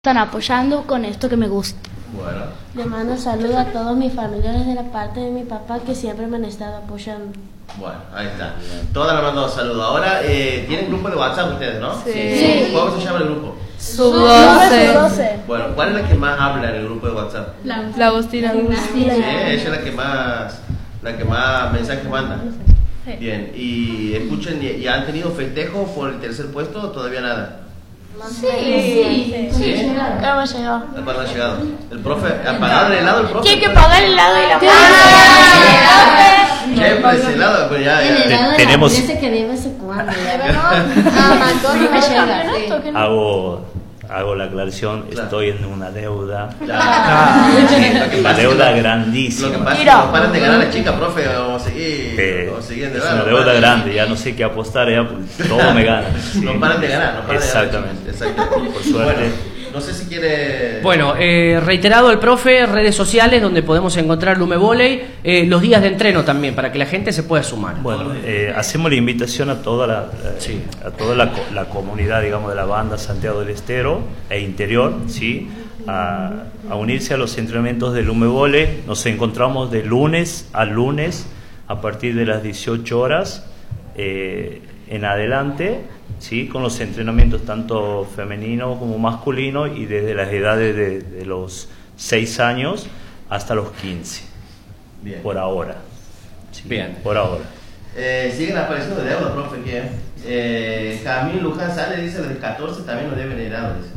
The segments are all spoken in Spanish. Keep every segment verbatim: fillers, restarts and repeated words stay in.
están apoyando con esto que me gusta. Bueno. Le mando saludos a todos mis familiares de la parte de mi papá que siempre me han estado apoyando. Bueno, ahí está. Todas le mando saludos. Ahora, eh, ¿tienen grupo de WhatsApp ustedes, no? Sí. sí. ¿Cómo se llama el grupo? Sub doce. Bueno, ¿cuál es la que más habla en el grupo de WhatsApp? La, la Agustina. Sí, ella es la que más, la que más mensajes manda. Sí. Bien, y escuchen, ¿y han tenido festejos por el tercer puesto o todavía nada? Sí, sí. ¿Sí? Hemos llegado. ¿Cuándo ha llegado? ¿El profe? ¿Ha pagado el helado el profe? Tiene que pagar el helado y la ¿Qué? Pues el helado, pues ya, ya. El helado de Tenemos- la ese que debe ese cuando. Hago, hago la aclaración, Claro. estoy en una deuda, Ya. Sí, lo que una pasa es que deuda no- grandísima. Lo que pasa es que Mira. no paran de ganar las chicas, profe, vamos a seguir, Eh, vamos a seguir en es deuda, una no deuda paran- grande, ya no sé qué apostar, ya pues, todo me gana. sí. No paran de ganar, no paran Exactamente. de ganar. Exactamente. Por suerte. Bueno, no sé si quiere... Bueno, eh, reiterado el profe, redes sociales donde podemos encontrar Lume Volley, eh, los días de entreno también, para que la gente se pueda sumar. Bueno, eh, hacemos la invitación a toda la, Sí. a toda la, co- la comunidad, digamos, de la banda Santiago del Estero e interior, ¿sí? A, a unirse a los entrenamientos de Lume Volley. Nos encontramos de lunes a lunes a partir de las dieciocho horas eh, en adelante, ¿sí? Con los entrenamientos tanto femeninos como masculinos y desde las edades de, de los seis años hasta los quince, Bien. por ahora. ¿sí? Bien. Por ahora. Eh, siguen apareciendo deudas, profe, que eh, Jamil Luján Sale dice desde catorce también nos deben helado, dice.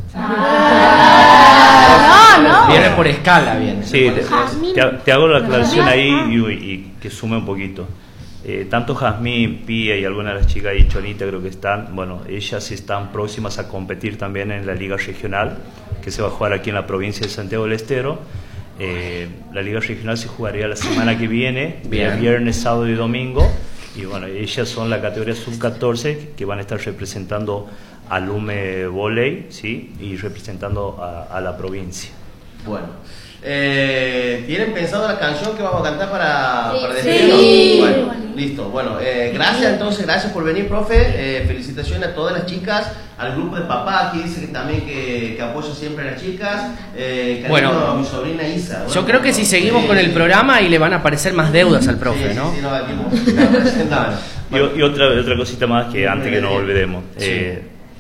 No, no. Viene por escala, bien. Sí, te, te- te hago la aclaración ahí y, y que sume un poquito. Eh, tanto Jazmín, Pía y algunas de las chicas ahí, Chonita creo que están, bueno, ellas están próximas a competir también en la Liga Regional, que se va a jugar aquí en la provincia de Santiago del Estero. Eh, la Liga Regional se jugaría la semana que viene, Bien. viernes, sábado y domingo. Y bueno, ellas son la categoría sub catorce que van a estar representando a Lume Volley, ¿sí? Y representando a, a la provincia. Bueno, eh, ¿tienen pensado la canción que vamos a cantar para, Sí. para despedirnos? Sí. Bueno, listo. Bueno, eh, gracias entonces, gracias por venir, profe. Eh, felicitaciones a todas las chicas, al grupo de papá, aquí dice que también que, que apoya siempre a las chicas. Eh, cariño Bueno, a mi sobrina Isa. Bueno, Yo creo que si seguimos eh, con el programa y le van a aparecer más deudas al profe, sí, ¿no? Sí, sí, no, aquí no, no, presentaban. Y, y otra, otra cosita más que antes que nos olvidemos. Sí. Eh,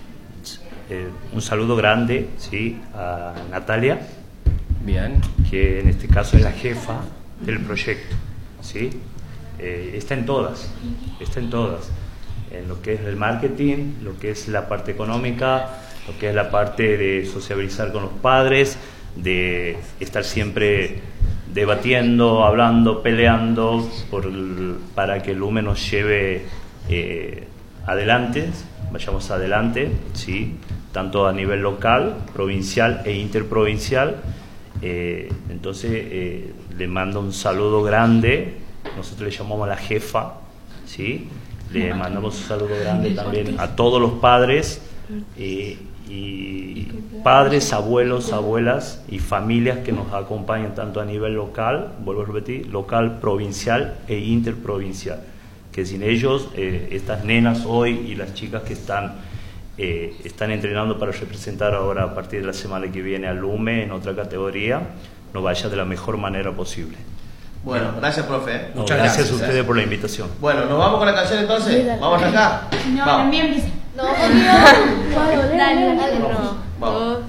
eh, un saludo grande, ¿sí? A Natalia, Bien. que en este caso es la jefa del proyecto, ¿sí? Eh, está en todas, está en todas, en lo que es el marketing, lo que es la parte económica, lo que es la parte de sociabilizar con los padres, de estar siempre debatiendo, hablando, peleando por el- para que el Lume nos lleve eh, adelante, vayamos adelante, ¿sí? Tanto a nivel local, provincial e interprovincial. Eh, entonces eh, le mando un saludo grande, nosotros le llamamos a la jefa, ¿sí? Le mandamos un saludo grande también a todos los padres eh, y padres, abuelos, abuelas y familias que nos acompañan tanto a nivel local, vuelvo a repetir, local, provincial e interprovincial, que sin ellos eh, estas nenas hoy y las chicas que están Eh, están entrenando para representar ahora a partir de la semana que viene a Lume en otra categoría, nos vaya de la mejor manera posible. Bueno, gracias, profe. No, Muchas gracias, gracias, a ustedes por la invitación. Bueno, nos vamos con la canción entonces. Vamos acá. No, Vamos. también. Dale, dale, dale. Vamos.